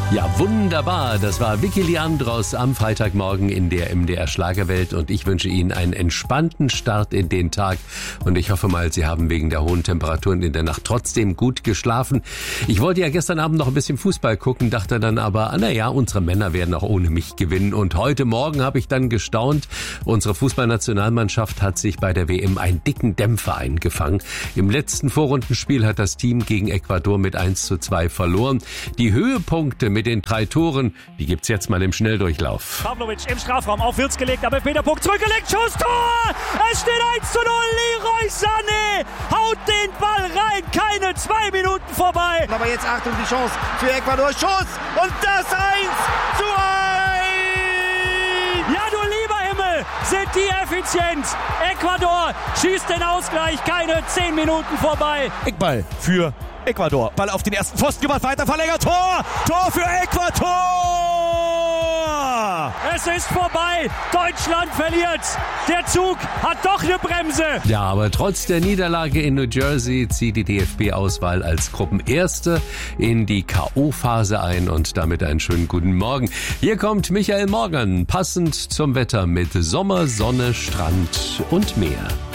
Ja, wunderbar. Das war Vicky Leandros am Freitagmorgen in der MDR Schlagerwelt und ich wünsche Ihnen einen entspannten Start in den Tag und ich hoffe mal, Sie haben wegen der hohen Temperaturen in der Nacht trotzdem gut geschlafen. Ich wollte ja gestern Abend noch ein bisschen Fußball gucken, dachte dann aber, unsere Männer werden auch ohne mich gewinnen und heute Morgen habe ich dann gestaunt. Unsere Fußballnationalmannschaft hat sich bei der WM einen dicken Dämpfer eingefangen. Im letzten Vorrundenspiel hat das Team gegen Ecuador mit 1:2 verloren. Die Höhepunkte mit den 3 Toren, die gibt's jetzt mal im Schnelldurchlauf. Pavlovic im Strafraum, auf Wirtz gelegt, am Elfmeterpunkt zurückgelegt, Schuss, Tor! Es steht 1:0, Leroy Sané haut den Ball rein, keine 2 Minuten vorbei. Aber jetzt Achtung, die Chance für Ecuador, Schuss und das 1:1! Ja, du lieber Himmel, sind die effizient. Ecuador schießt den Ausgleich, keine 10 Minuten vorbei. Eckball für Ecuador. Ball auf den ersten Pfosten gemacht, weiter verlängert. Tor! Tor für Ecuador! Es ist vorbei. Deutschland verliert. Der Zug hat doch eine Bremse. Ja, aber trotz der Niederlage in New Jersey zieht die DFB-Auswahl als Gruppenerste in die K.O.-Phase ein und damit einen schönen guten Morgen. Hier kommt Michael Morgan, passend zum Wetter mit Sommer, Sonne, Strand und Meer.